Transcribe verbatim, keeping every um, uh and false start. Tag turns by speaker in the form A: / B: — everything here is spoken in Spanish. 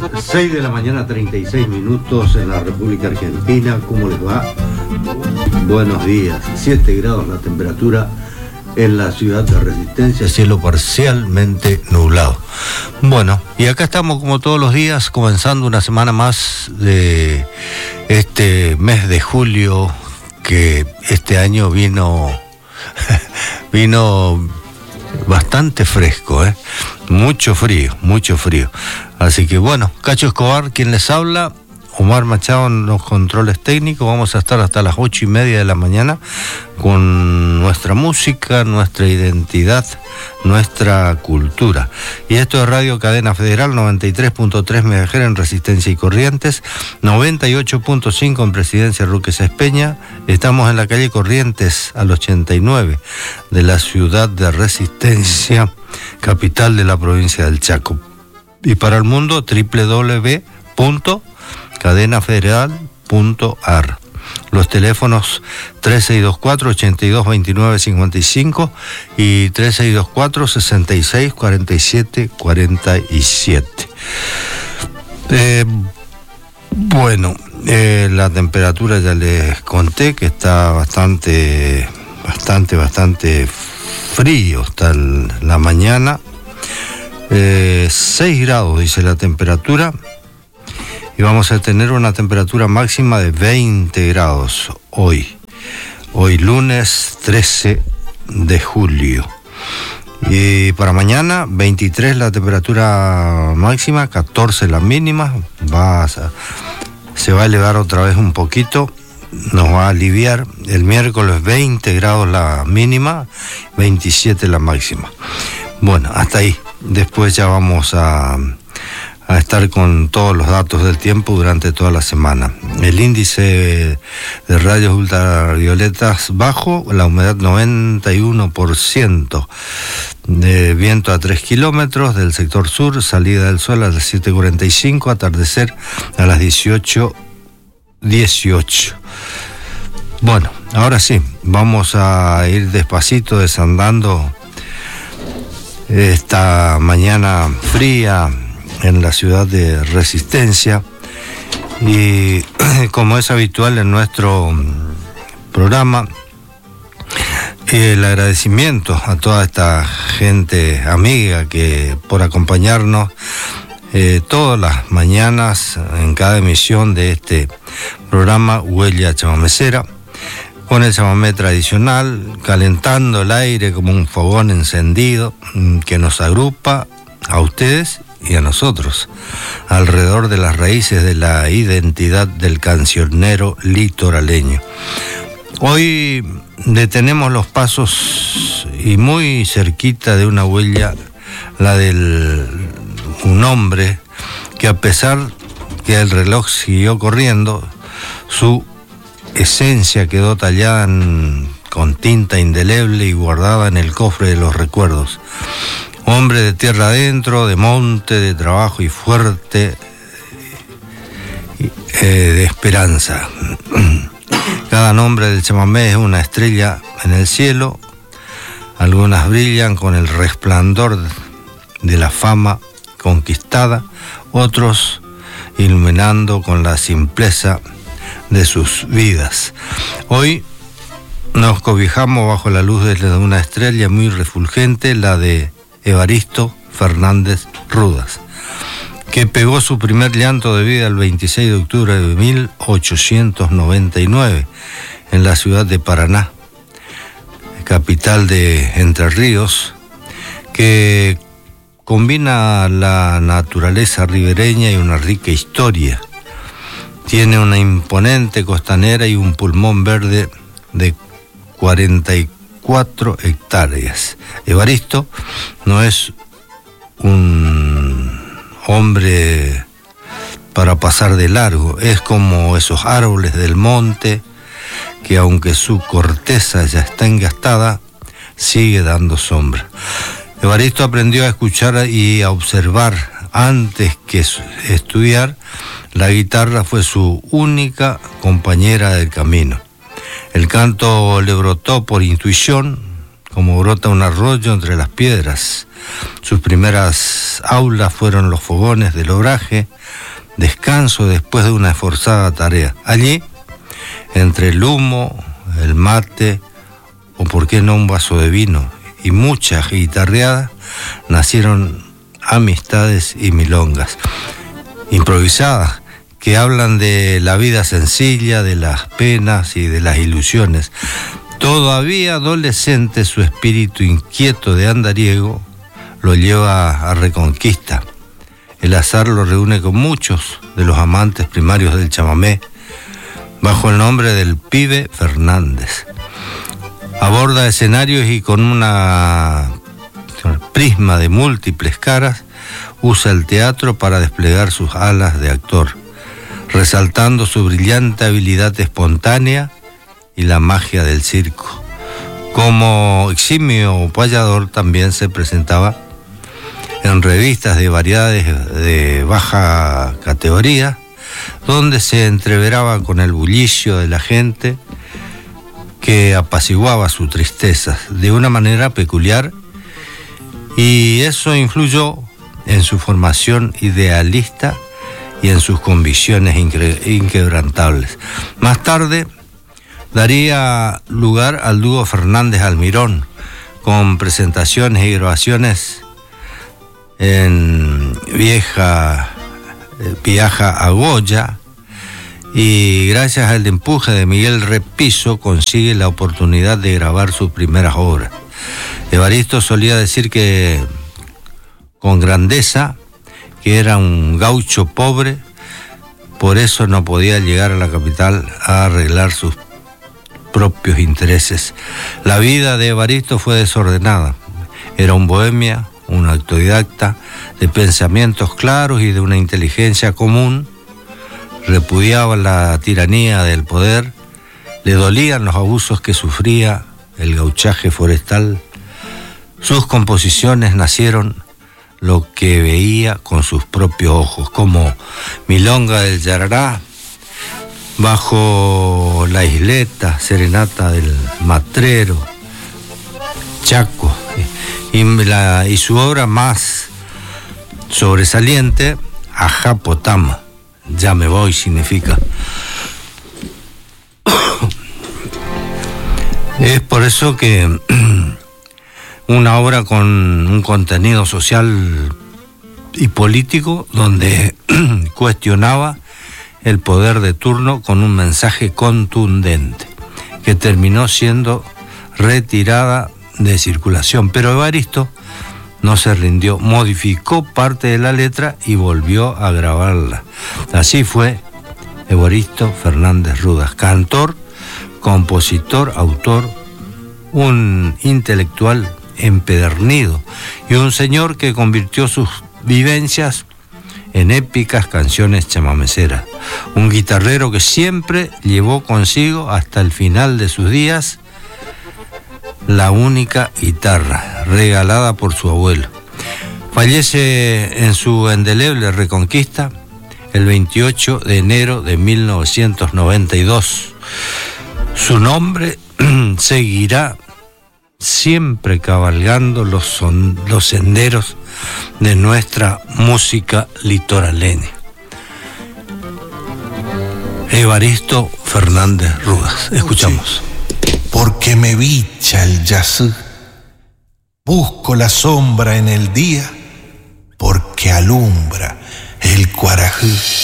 A: seis de la mañana, treinta y seis minutos en la República Argentina. ¿Cómo les va? Buenos días. siete grados la temperatura en la ciudad de Resistencia, cielo parcialmente nublado. Bueno, y acá estamos como todos los días, comenzando una semana más de este mes de julio, que este año vino, vino bastante fresco, ¿eh? Mucho frío, mucho frío. Así que bueno, Cacho Escobar, quien les habla, Omar Machado en los controles técnicos. Vamos a estar hasta las ocho y media de la mañana con nuestra música, nuestra identidad, nuestra cultura. Y esto es Radio Cadena Federal, noventa y tres punto tres megahercios en Resistencia y Corrientes, noventa y ocho punto cinco en Presidencia Roque Sáenz Peña. Estamos en la calle Corrientes, al ochenta y nueve de la ciudad de Resistencia, capital de la provincia del Chaco. Y para el mundo, doble u doble u doble u punto cadena federal punto a r. Los teléfonos tres seis dos cuatro, ocho dos dos nueve cinco cinco y tres seis dos cuatro, seis seis cuatro siete cuatro siete. Eh, bueno, eh, la temperatura ya les conté que está bastante, bastante, bastante frío. Está el, la mañana. Eh, seis grados dice la temperatura. Y vamos a tener una temperatura máxima de veinte grados hoy. Hoy lunes trece de julio. Y para mañana veintitrés la temperatura máxima, catorce la mínima. Va a, se va a elevar otra vez un poquito. Nos va a aliviar. El miércoles veinte grados la mínima, veintisiete la máxima. Bueno, hasta ahí. Después ya vamos a... a estar con todos los datos del tiempo durante toda la semana. El índice de rayos ultravioletas bajo, la humedad noventa y uno por ciento, de viento a tres kilómetros del sector sur, salida del sol a las siete cuarenta y cinco, atardecer a las dieciocho dieciocho. Bueno, ahora sí, vamos a ir despacito desandando esta mañana fría en la ciudad de Resistencia, y como es habitual en nuestro programa, el agradecimiento a toda esta gente amiga que por acompañarnos eh, todas las mañanas en cada emisión de este programa Huella Chamamecera, con el chamamé tradicional, calentando el aire como un fogón encendido que nos agrupa a ustedes y a nosotros alrededor de las raíces de la identidad del cancionero litoraleño. Hoy detenemos los pasos y muy cerquita de una huella, la de un hombre que, a pesar que el reloj siguió corriendo, su esencia quedó tallada en, con tinta indeleble y guardada en el cofre de los recuerdos. Hombre de tierra adentro, de monte, de trabajo y fuerte, eh, de esperanza. Cada nombre del chamamé es una estrella en el cielo. Algunas brillan con el resplandor de la fama conquistada, otros iluminando con la simpleza de sus vidas. Hoy nos cobijamos bajo la luz de una estrella muy refulgente, la de Evaristo Fernández Rudas, que pegó su primer llanto de vida el veintiséis de octubre de mil ochocientos noventa y nueve en la ciudad de Paraná, capital de Entre Ríos, que combina la naturaleza ribereña y una rica historia. Tiene una imponente costanera y un pulmón verde de cuarenta y cuatro hectáreas. Evaristo no es un hombre para pasar de largo, es como esos árboles del monte que, aunque su corteza ya está engastada, sigue dando sombra. Evaristo aprendió a escuchar y a observar antes que estudiar. La guitarra fue su única compañera del camino. El canto le brotó por intuición, como brota un arroyo entre las piedras. Sus primeras aulas fueron los fogones del obraje, descanso después de una esforzada tarea. Allí, entre el humo, el mate, o por qué no un vaso de vino, y muchas guitarreadas, nacieron amistades y milongas improvisadas que hablan de la vida sencilla, de las penas y de las ilusiones. Todavía adolescente, su espíritu inquieto de andariego lo lleva a Reconquista. El azar lo reúne con muchos de los amantes primarios del chamamé, bajo el nombre del Pibe Fernández. Aborda escenarios y con una prisma de múltiples caras usa el teatro para desplegar sus alas de actor, resaltando su brillante habilidad espontánea y la magia del circo. Como eximio payador también se presentaba en revistas de variedades de baja categoría, donde se entreveraba con el bullicio de la gente que apaciguaba su tristeza de una manera peculiar, y eso influyó en su formación idealista y en sus convicciones inquebrantables. Más tarde daría lugar al dúo Fernández Almirón, con presentaciones y grabaciones en Vieja Viaja a Goya, y gracias al empuje de Miguel Repiso consigue la oportunidad de grabar sus primeras obras. Evaristo solía decir que con grandeza que era un gaucho pobre, por eso no podía llegar a la capital a arreglar sus propios intereses. La vida de Evaristo fue desordenada. Era un bohemia, un autodidacta de pensamientos claros y de una inteligencia común. Repudiaba la tiranía del poder, le dolían los abusos que sufría el gauchaje forestal. Sus composiciones nacieron lo que veía con sus propios ojos, como Milonga del Yarará, Bajo la Isleta, Serenata del Matrero, Chaco, y, la, y su obra más sobresaliente, Ajapotam, ya me voy, significa. Es por eso que una obra con un contenido social y político, donde cuestionaba el poder de turno con un mensaje contundente, que terminó siendo retirada de circulación. Pero Evaristo no se rindió, modificó parte de la letra y volvió a grabarla. Así fue Evaristo Fernández Rudas, cantor, compositor, autor, un intelectual empedernido y un señor que convirtió sus vivencias en épicas canciones chamameceras. Un guitarrero que siempre llevó consigo hasta el final de sus días la única guitarra regalada por su abuelo. Fallece en su indeleble Reconquista el veintiocho de enero de mil novecientos noventa y dos. Su nombre seguirá siempre cabalgando los, son, los senderos de nuestra música litoraleña. Evaristo Fernández Rudas. Escuchamos.
B: Porque me bicha el yazú, busco la sombra en el día, porque alumbra el cuarajú.